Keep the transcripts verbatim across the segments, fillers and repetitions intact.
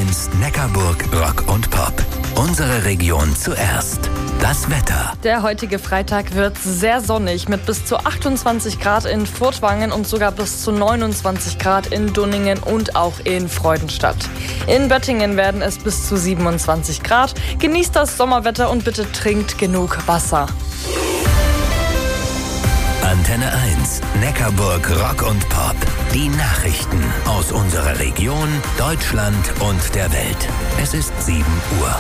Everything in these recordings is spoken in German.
eins Neckarburg Rock und Pop. Unsere Region zuerst. Das Wetter. Der heutige Freitag wird sehr sonnig mit bis zu achtundzwanzig Grad in Furtwangen und sogar bis zu neunundzwanzig Grad in Dunningen und auch in Freudenstadt. In Böttingen werden es bis zu siebenundzwanzig Grad. Genießt das Sommerwetter und bitte trinkt genug Wasser. Antenne eins Neckarburg Rock und Pop. Die Nachrichten aus unserer Region, Deutschland und der Welt. Es ist sieben Uhr.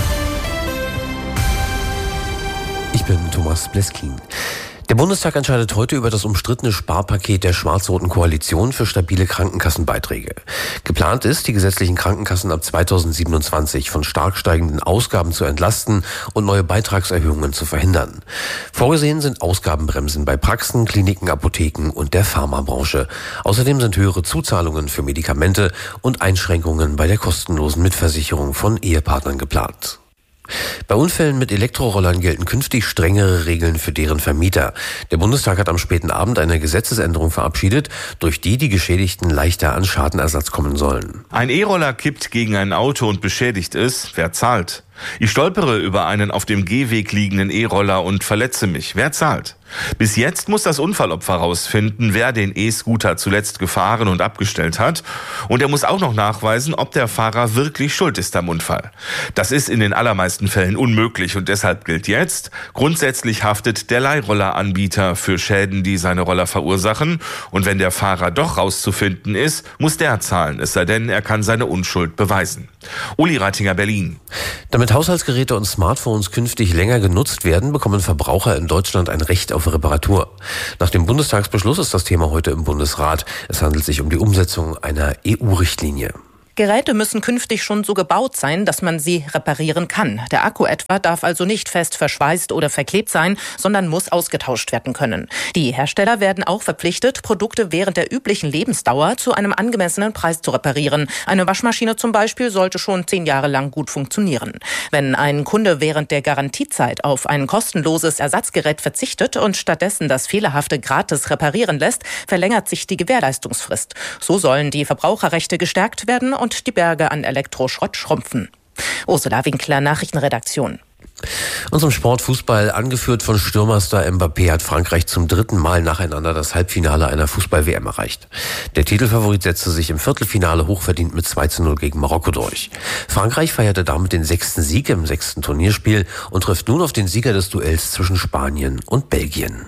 Ich bin Thomas Bleskin. Der Bundestag entscheidet heute über das umstrittene Sparpaket der schwarz-roten Koalition für stabile Krankenkassenbeiträge. Geplant ist, die gesetzlichen Krankenkassen ab zweitausendsiebenundzwanzig von stark steigenden Ausgaben zu entlasten und neue Beitragserhöhungen zu verhindern. Vorgesehen sind Ausgabenbremsen bei Praxen, Kliniken, Apotheken und der Pharmabranche. Außerdem sind höhere Zuzahlungen für Medikamente und Einschränkungen bei der kostenlosen Mitversicherung von Ehepartnern geplant. Bei Unfällen mit Elektrorollern gelten künftig strengere Regeln für deren Vermieter. Der Bundestag hat am späten Abend eine Gesetzesänderung verabschiedet, durch die die Geschädigten leichter an Schadenersatz kommen sollen. Ein E-Roller kippt gegen ein Auto und beschädigt es. Wer zahlt? Ich stolpere über einen auf dem Gehweg liegenden E-Roller und verletze mich. Wer zahlt? Bis jetzt muss das Unfallopfer rausfinden, wer den E-Scooter zuletzt gefahren und abgestellt hat. Und er muss auch noch nachweisen, ob der Fahrer wirklich schuld ist am Unfall. Das ist in den allermeisten Fällen unmöglich und deshalb gilt jetzt, grundsätzlich haftet der Leihrolleranbieter für Schäden, die seine Roller verursachen. Und wenn der Fahrer doch rauszufinden ist, muss der zahlen, es sei denn, er kann seine Unschuld beweisen. Uli Ratinger, Berlin. Damit Haushaltsgeräte und Smartphones künftig länger genutzt werden, bekommen Verbraucher in Deutschland ein Recht auf Reparatur. Nach dem Bundestagsbeschluss ist das Thema heute im Bundesrat. Es handelt sich um die Umsetzung einer E U-Richtlinie. Geräte müssen künftig schon so gebaut sein, dass man sie reparieren kann. Der Akku etwa darf also nicht fest verschweißt oder verklebt sein, sondern muss ausgetauscht werden können. Die Hersteller werden auch verpflichtet, Produkte während der üblichen Lebensdauer zu einem angemessenen Preis zu reparieren. Eine Waschmaschine zum Beispiel sollte schon zehn Jahre lang gut funktionieren. Wenn ein Kunde während der Garantiezeit auf ein kostenloses Ersatzgerät verzichtet und stattdessen das Fehlerhafte gratis reparieren lässt, verlängert sich die Gewährleistungsfrist. So sollen die Verbraucherrechte gestärkt werden und die Berge an Elektroschrott schrumpfen. Ursula Winkler, Nachrichtenredaktion. Und zum Sport Fußball, angeführt von Stürmerstar Mbappé, hat Frankreich zum dritten Mal nacheinander das Halbfinale einer Fußball-W M erreicht. Der Titelfavorit setzte sich im Viertelfinale hochverdient mit zwei zu null gegen Marokko durch. Frankreich feierte damit den sechsten Sieg im sechsten Turnierspiel und trifft nun auf den Sieger des Duells zwischen Spanien und Belgien.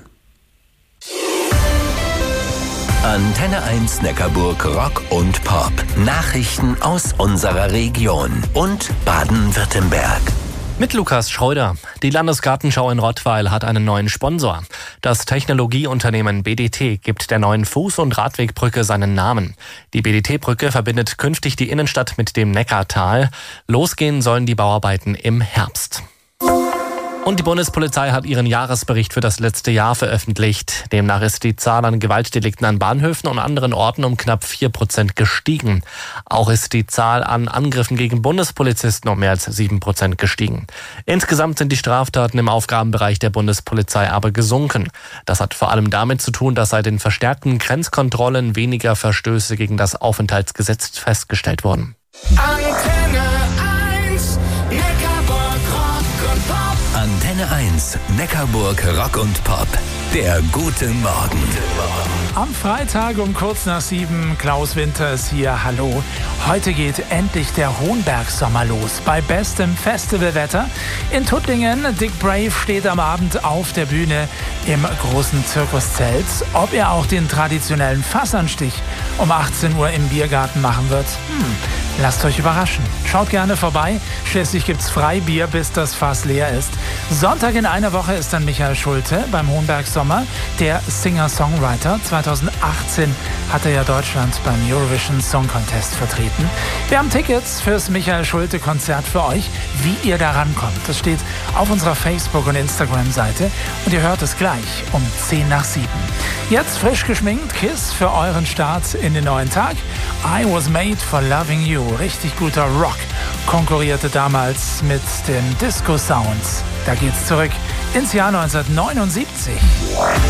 Antenne eins Neckarburg Rock und Pop. Nachrichten aus unserer Region und Baden-Württemberg. Mit Lukas Schreuder. Die Landesgartenschau in Rottweil hat einen neuen Sponsor. Das Technologieunternehmen B D T gibt der neuen Fuß- und Radwegbrücke seinen Namen. Die B D T-Brücke verbindet künftig die Innenstadt mit dem Neckartal. Losgehen sollen die Bauarbeiten im Herbst. Und die Bundespolizei hat ihren Jahresbericht für das letzte Jahr veröffentlicht. Demnach ist die Zahl an Gewaltdelikten an Bahnhöfen und anderen Orten um knapp vier Prozent gestiegen. Auch ist die Zahl an Angriffen gegen Bundespolizisten um mehr als sieben Prozent gestiegen. Insgesamt sind die Straftaten im Aufgabenbereich der Bundespolizei aber gesunken. Das hat vor allem damit zu tun, dass seit den verstärkten Grenzkontrollen weniger Verstöße gegen das Aufenthaltsgesetz festgestellt wurden. Antenne eins Neckarburg Rock und Pop. Antenne eins Neckarburg Rock und Pop. Der gute Morgen. Am Freitag um kurz nach sieben, Klaus Winter ist hier, hallo. Heute geht endlich der Hohenberg-Sommer los, bei bestem Festivalwetter. In Tuttlingen, Dick Brave steht am Abend auf der Bühne im großen Zirkuszelt. Ob er auch den traditionellen Fassanstich um achtzehn Uhr im Biergarten machen wird? Hm, lasst euch überraschen. Schaut gerne vorbei, schließlich gibt's Freibier, bis das Fass leer ist. Sonntag in einer Woche ist dann Michael Schulte beim Hohenberg-Sommer, der Singer-Songwriter. zweitausendachtzehn hat er ja Deutschland beim Eurovision Song Contest vertreten. Wir haben Tickets fürs Michael Schulte-Konzert für euch, wie ihr da rankommt. Das steht auf unserer Facebook- und Instagram-Seite und ihr hört es gleich um zehn nach sieben. Jetzt frisch geschminkt, Kiss für euren Start in den neuen Tag. I Was Made for Loving You, richtig guter Rock, konkurrierte damals mit den Disco-Sounds. Da geht's zurück ins Jahr neunzehnhundertneunundsiebzig.